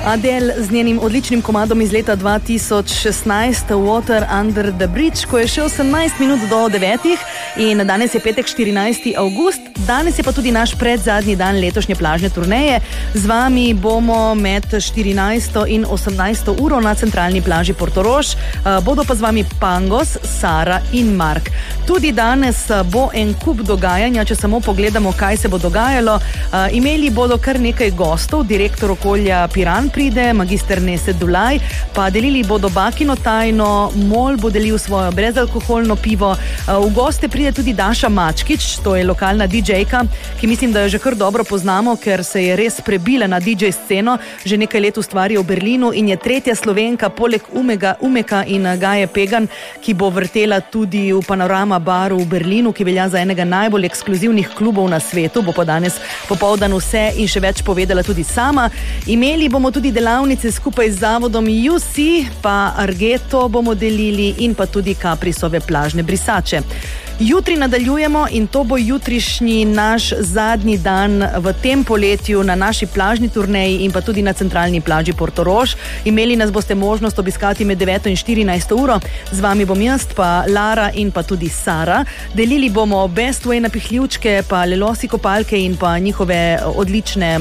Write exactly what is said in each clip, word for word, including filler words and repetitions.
Adele z njenim odličnim komadom iz leta dva tisoč šestnajst Water Under the Bridge, ko je še osemnajst minut do devetih in danes je petek štirinajsti avgust. Danes je pa tudi naš predzadnji dan letošnje plažne turneje. Z vami bomo med štirinajsto in osemnajsto uro na centralni plaži Portorož. Bodo pa z vami Pangos, Sara in Mark. Tudi danes bo en kup dogajanja, če samo pogledamo, kaj se bo dogajalo. Imeli bodo kar nekaj gostov, direktor okolja Piran pride, magister Nese Dulaj, pa delili bodo bakino tajno, Mol bo delil svojo brezalkoholno pivo. V goste pride tudi Daša Mačkič, to je lokalna didžejka, ki mislim, da jo že kar dobro poznamo, ker se je res prebila na didžej sceno, že nekaj let ustvarja v Berlinu in je tretja Slovenka poleg Umega, Umeka in Gaje Pegan, ki bo vrtela tudi v Panorama baru v Berlinu, ki velja za enega najbolj ekskluzivnih klubov na svetu. Bo pa danes popoldan vse in še več povedala tudi sama. Imeli bomo tudi delavnice skupaj z zavodom U C, pa Argeto bomo delili in pa tudi Kaprisove plažne brisače. Jutri nadaljujemo in to bo jutrišnji naš zadnji dan v tem poletju na naši plažni turneji in pa tudi na centralni plaži Portorož. Imeli nas boste možnost obiskati med deveto in štirinajsto uro. Z vami bom jaz, pa Lara in pa tudi Sara. Delili bomo Best Way napihljivčke, pa Lelosi kopalke in pa njihove odlične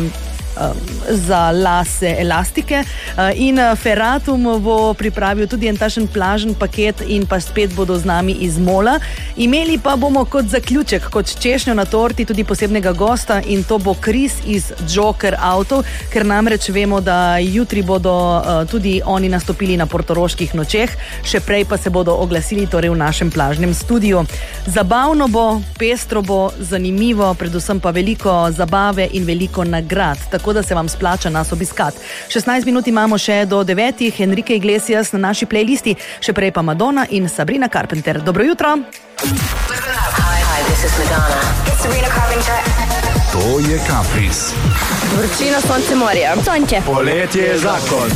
za lase elastike in Ferratum bo pripravil tudi en tašen plažen paket in pa spet bodo z nami iz Mola. Imeli pa bomo kot zaključek, kot češnjo na torti tudi posebnega gosta in to bo Chris iz Joker Auto, ker namreč vemo, da jutri bodo tudi oni nastopili na portoroških nočeh, še prej pa se bodo oglasili torej v našem plažnem studiu. Zabavno bo, pestro bo, zanimivo, predvsem pa veliko zabave in veliko nagrad, tako da se vam splača nas obiskat. šestnajst minut imamo še do devetih, Enrique Iglesias na naši playlisti, še prej pa Madonna in Sabrina Carpenter. Dobro jutro! Hi, hi, this is Madonna. It's Sabrina Carpenter. To je Kapris. Vročina, sonce, morje. Sonče. Poletje je zakon.